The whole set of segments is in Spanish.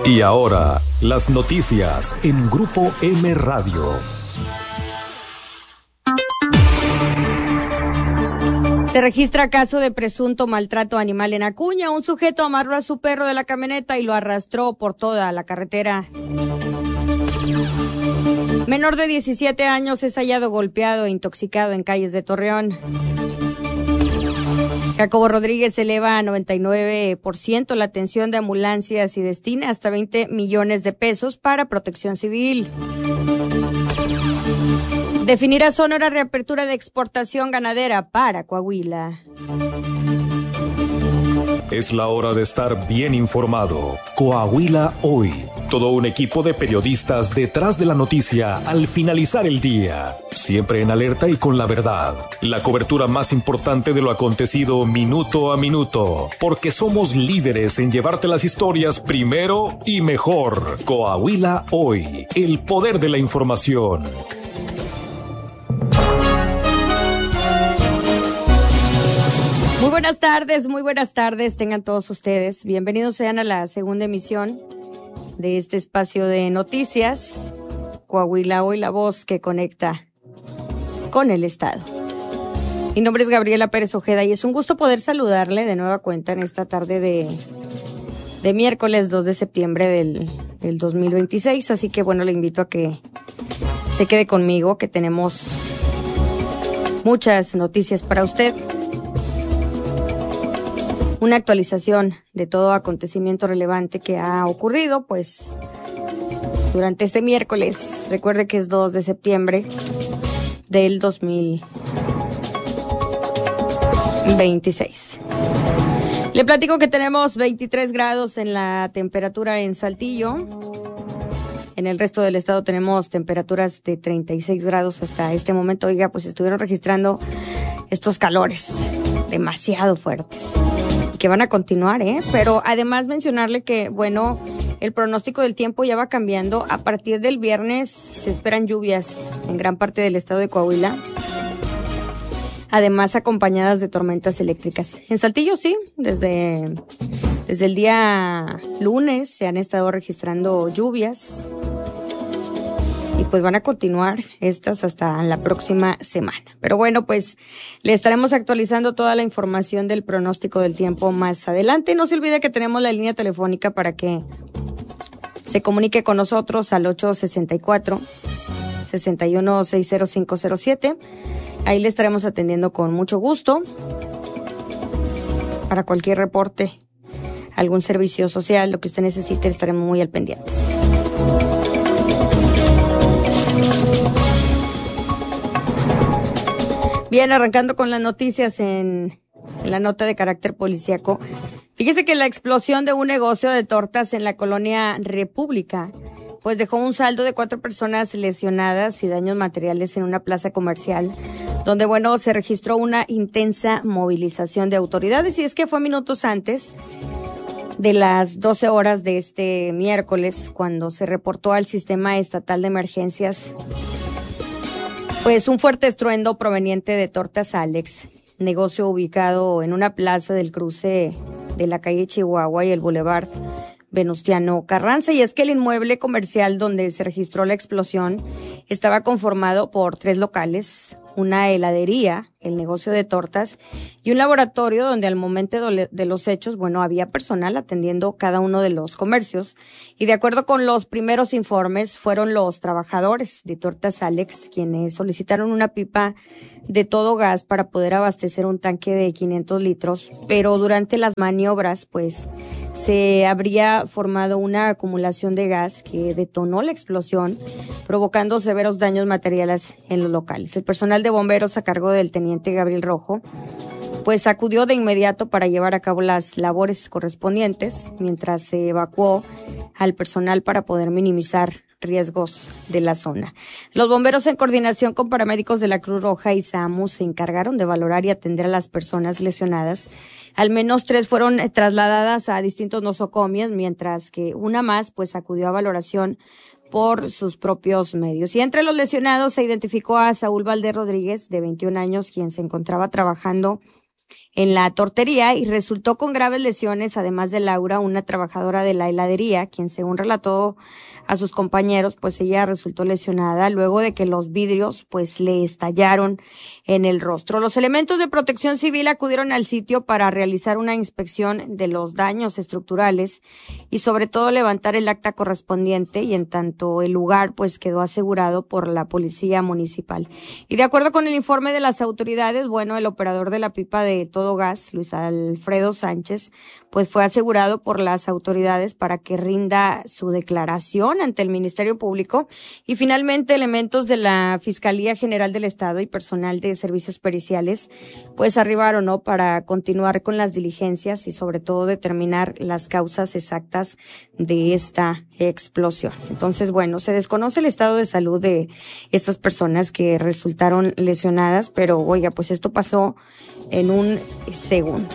Y ahora, las noticias en Grupo M Radio. Se registra caso de presunto maltrato animal en Acuña. Un sujeto amarró a su perro de la camioneta y lo arrastró por toda la carretera. Menor de 17 años es hallado golpeado e intoxicado en calles de Torreón. Jacobo Rodríguez eleva a 99% la atención de ambulancias y destina hasta 20 millones de pesos para protección civil. Definirá Sonora reapertura de exportación ganadera para Coahuila. Es la hora de estar bien informado. Coahuila Hoy. Todo un equipo de periodistas detrás de la noticia al finalizar el día. Siempre en alerta y con la verdad. La cobertura más importante de lo acontecido minuto a minuto. Porque somos líderes en llevarte las historias primero y mejor. Coahuila Hoy. El poder de la información. Muy buenas tardes, tengan todos ustedes. Bienvenidos sean a la segunda emisión de este espacio de noticias. Coahuila Hoy, la voz que conecta con el Estado. Mi nombre es Gabriela Pérez Ojeda y es un gusto poder saludarle de nueva cuenta en esta tarde de miércoles 2 de septiembre del 2026. Así que bueno, le invito a que se quede conmigo, que tenemos muchas noticias para usted. Una actualización de todo acontecimiento relevante que ha ocurrido, pues, durante este miércoles. Recuerde que es 2 de septiembre del 2026. Le platico que tenemos 23 grados en la temperatura en Saltillo. En el resto del estado tenemos temperaturas de 36 grados hasta este momento. Oiga, pues estuvieron registrando estos calores demasiado fuertes. Que van a continuar, pero además mencionarle que, bueno, el pronóstico del tiempo ya va cambiando. A partir del viernes se esperan lluvias en gran parte del estado de Coahuila, además acompañadas de tormentas eléctricas. En Saltillo sí, desde el día lunes se han estado registrando lluvias y pues van a continuar estas hasta la próxima semana. Pero bueno, pues le estaremos actualizando toda la información del pronóstico del tiempo más adelante. No se olvide que tenemos la línea telefónica para que se comunique con nosotros al 864-6160-507. Ahí le estaremos atendiendo con mucho gusto para cualquier reporte, algún servicio social, lo que usted necesite, estaremos muy al pendientes. Bien, arrancando con las noticias en la nota de carácter policíaco. Fíjese que la explosión de un negocio de tortas en la colonia República, pues dejó un saldo de 4 personas lesionadas y daños materiales en una plaza comercial, donde, bueno, se registró una intensa movilización de autoridades. Y es que fue minutos antes de las 12 horas de este miércoles, cuando se reportó al Sistema Estatal de Emergencias pues un fuerte estruendo proveniente de Tortas Alex, negocio ubicado en una plaza del cruce de la calle Chihuahua y el Boulevard Venustiano Carranza. Y es que el inmueble comercial donde se registró la explosión estaba conformado por 3 locales, una heladería, el negocio de tortas y un laboratorio donde al momento de los hechos, bueno, había personal atendiendo cada uno de los comercios. Y de acuerdo con los primeros informes, fueron los trabajadores de Tortas Alex quienes solicitaron una pipa de todo gas para poder abastecer un tanque de 500 litros, pero durante las maniobras, pues, se habría formado una acumulación de gas que detonó la explosión, provocando severos daños materiales en los locales. El personal de bomberos a cargo del teniente Gabriel Rojo, pues acudió de inmediato para llevar a cabo las labores correspondientes, mientras se evacuó al personal para poder minimizar riesgos de la zona. Los bomberos, en coordinación con paramédicos de la Cruz Roja y SAMU, se encargaron de valorar y atender a las personas lesionadas. Al menos 3 fueron trasladadas a distintos nosocomios, mientras que una más pues acudió a valoración por sus propios medios. Y entre los lesionados se identificó a Saúl Valdés Rodríguez, de 21 años, quien se encontraba trabajando en la tortería y resultó con graves lesiones, además de Laura, una trabajadora de la heladería, quien según relató a sus compañeros, pues ella resultó lesionada luego de que los vidrios pues le estallaron en el rostro. Los elementos de Protección Civil acudieron al sitio para realizar una inspección de los daños estructurales y sobre todo levantar el acta correspondiente, y en tanto el lugar pues quedó asegurado por la policía municipal. Y de acuerdo con el informe de las autoridades, bueno, el operador de la pipa de Todo Gas, Luis Alfredo Sánchez, pues fue asegurado por las autoridades para que rinda su declaración ante el Ministerio Público, y finalmente elementos de la Fiscalía General del Estado y personal de servicios periciales pues arribaron, ¿no?, para continuar con las diligencias y sobre todo determinar las causas exactas de esta explosión. Entonces, bueno, se desconoce el estado de salud de estas personas que resultaron lesionadas, pero oiga, pues esto pasó en un segundo.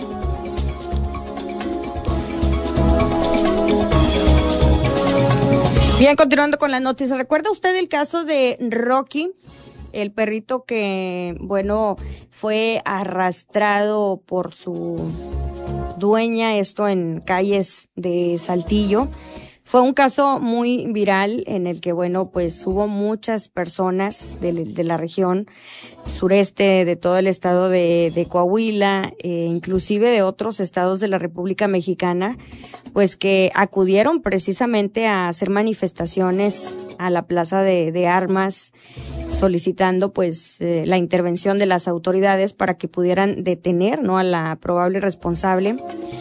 Bien, continuando con las noticias. ¿Recuerda usted el caso de Rocky, el perrito que, bueno, fue arrastrado por su dueña, esto en calles de Saltillo? Fue un caso muy viral en el que, bueno, pues hubo muchas personas de la región sureste, de todo el estado de Coahuila, inclusive de otros estados de la República Mexicana, pues que acudieron precisamente a hacer manifestaciones a la Plaza de Armas, solicitando pues la intervención de las autoridades para que pudieran detener, ¿no?, a la probable responsable.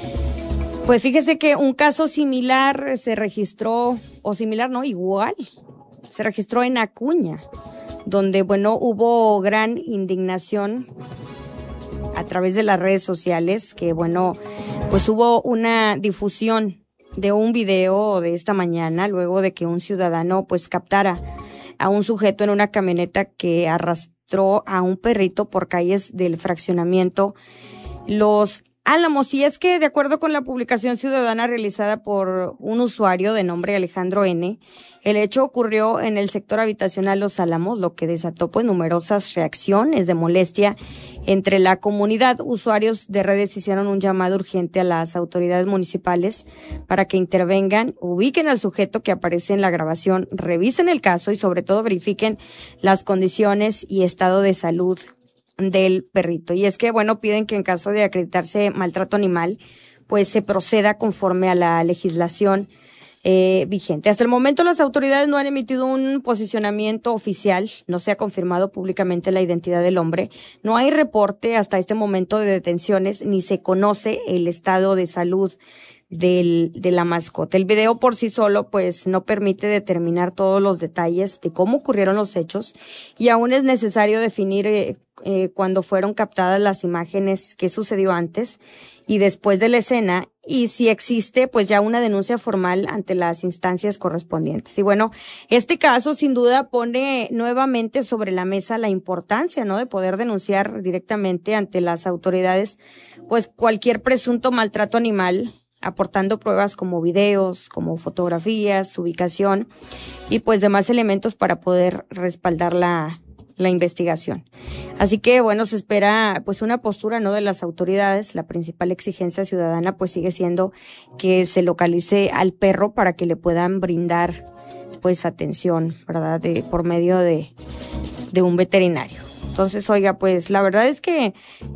Pues fíjese que un caso similar se registró, o similar no, igual, se registró en Acuña, donde, bueno, hubo gran indignación a través de las redes sociales, que, bueno, pues hubo una difusión de un video de esta mañana, luego de que un ciudadano pues captara a un sujeto en una camioneta que arrastró a un perrito por calles del fraccionamiento Los Álamos. Y es que, de acuerdo con la publicación ciudadana realizada por un usuario de nombre Alejandro N., el hecho ocurrió en el sector habitacional Los Álamos, lo que desató pues numerosas reacciones de molestia entre la comunidad. Usuarios de redes hicieron un llamado urgente a las autoridades municipales para que intervengan, ubiquen al sujeto que aparece en la grabación, revisen el caso y sobre todo verifiquen las condiciones y estado de salud del perrito. Y es que, bueno, piden que en caso de acreditarse maltrato animal, pues se proceda conforme a la legislación vigente. Hasta el momento las autoridades no han emitido un posicionamiento oficial, no se ha confirmado públicamente la identidad del hombre, no hay reporte hasta este momento de detenciones, ni se conoce el estado de salud de la mascota. El video por sí solo pues no permite determinar todos los detalles de cómo ocurrieron los hechos, y aún es necesario definir cuándo fueron captadas las imágenes, qué sucedió antes y después de la escena, y si existe pues ya una denuncia formal ante las instancias correspondientes. Y bueno, este caso sin duda pone nuevamente sobre la mesa la importancia, ¿no?, de poder denunciar directamente ante las autoridades pues cualquier presunto maltrato animal, aportando pruebas como videos, como fotografías, ubicación y pues demás elementos para poder respaldar la investigación. Así que, bueno, se espera pues una postura, ¿no?, de las autoridades. La principal exigencia ciudadana pues sigue siendo que se localice al perro para que le puedan brindar pues atención, ¿verdad?, por medio de un veterinario. Entonces, oiga, pues la verdad es que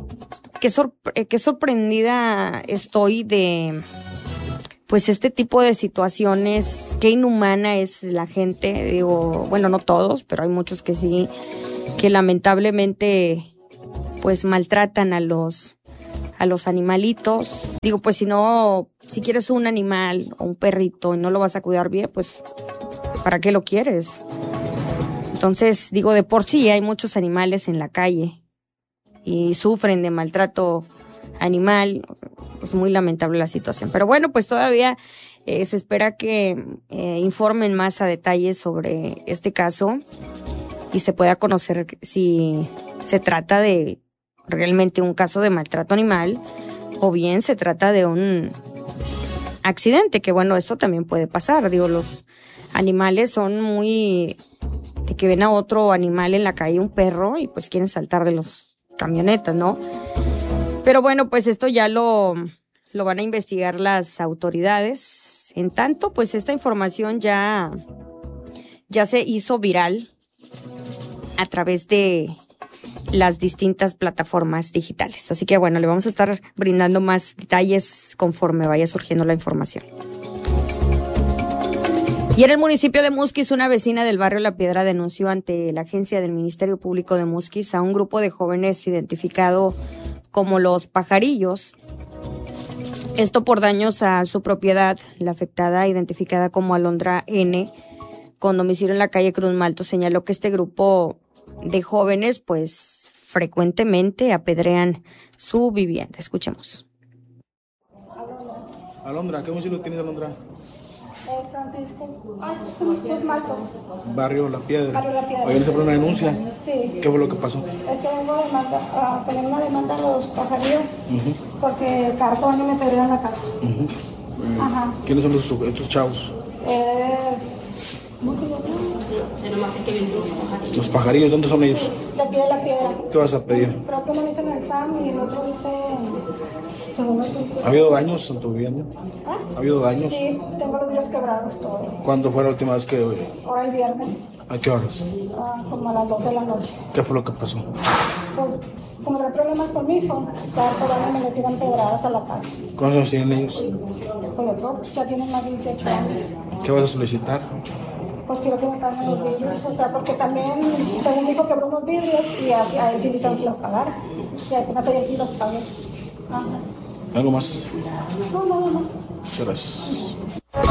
sorprendida estoy de pues este tipo de situaciones. Qué inhumana es la gente, digo, bueno, no todos, pero hay muchos que sí, que lamentablemente pues maltratan a los animalitos. Digo, pues si quieres un animal o un perrito y no lo vas a cuidar bien, pues ¿para qué lo quieres? Entonces, digo, de por sí hay muchos animales en la calle y sufren de maltrato animal. Pues muy lamentable la situación. Pero bueno, pues todavía se espera que informen más a detalle sobre este caso y se pueda conocer si se trata de realmente un caso de maltrato animal o bien se trata de un accidente, que bueno, esto también puede pasar. Digo, los animales son muy de que ven a otro animal en la calle, un perro, y pues quieren saltar de los camionetas, ¿no? Pero bueno, pues esto ya lo van a investigar las autoridades. En tanto, pues esta información ya se hizo viral a través de las distintas plataformas digitales. Así que bueno, le vamos a estar brindando más detalles conforme vaya surgiendo la información. Y en el municipio de Musquis, una vecina del barrio La Piedra denunció ante la agencia del Ministerio Público de Musquis a un grupo de jóvenes identificado como los Pajarillos. Esto por daños a su propiedad. La afectada, identificada como Alondra N., con domicilio en la calle Cruz Malto, señaló que este grupo de jóvenes pues frecuentemente apedrean su vivienda. Escuchemos. Alondra, ¿qué domicilio tienes, Alondra? Francisco. Cruz Malto. Barrio La Piedra. Barrio La Piedra. Oye, ¿se pone una denuncia? Sí. ¿Qué fue lo que pasó? Es que vengo a poner una demanda a los Pajarillos porque cada año me pedrean la casa. Ajá. ¿Quiénes son estos chavos? ¿Cómo se llama? Los Pajarillos, ¿dónde son ellos? De aquí de La Piedra. ¿Qué vas a pedir? Creo que uno dice en el SAM y el otro dice... ¿Ha habido daños en tu vivienda? ¿Ah? ¿Ha habido daños? Sí, tengo los vidrios quebrados todos. ¿Cuándo fue la última vez que...? Ahora el viernes. ¿A qué horas? Como a las 12 de la noche. ¿Qué fue lo que pasó? Pues, como trae problemas con mi hijo, cada año me le tiran pedradas a la casa. ¿Cuántos años tienen ellos? Pues otro, ya tienen más de 18 años. ¿Qué vas a solicitar? Pues quiero que me paguen los vidrios, o sea, porque también tengo un hijo que quebró unos vidrios y a él sí le hicieron que los pagara. Y apenas ayer sí los pagué. Ajá. ¿Algo más? No. Muchas gracias.